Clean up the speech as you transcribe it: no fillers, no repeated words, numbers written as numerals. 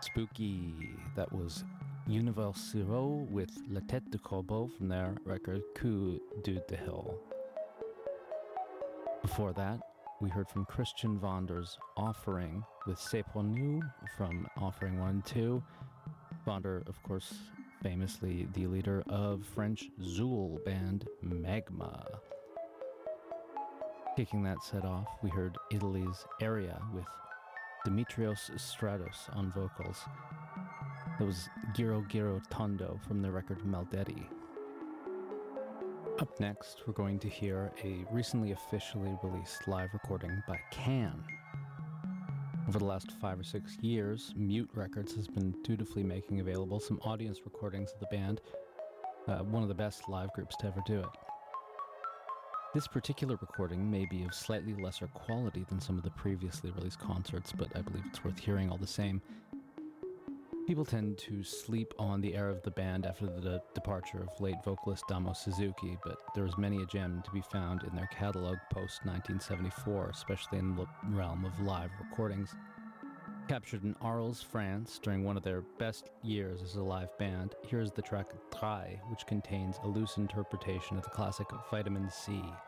Spooky. That was Universero with La Tête de Corbeau from their record Coup du Dehil. Before that, we heard from Christian Vonder's Offering with C'est pour nous from Offering 1 and 2. Vonder, of course, famously the leader of French Zool band Magma. Kicking that set off, we heard Italy's Area with Dimitrios Stratos on vocals. That was Giro Giro Tondo from their record Maldetti. Up next, we're going to hear a recently officially released live recording by Can. Over the last 5 or 6 years, Mute Records has been dutifully making available some audience recordings of the band, one of the best live groups to ever do it. This particular recording may be of slightly lesser quality than some of the previously released concerts, but I believe it's worth hearing all the same. People tend to sleep on the era of the band after the departure of late vocalist Damo Suzuki, but there is many a gem to be found in their catalog post-1974, especially in the realm of live recordings. Captured in Arles, France, during one of their best years as a live band, here's the track Try, which contains a loose interpretation of the classic Vitamin C.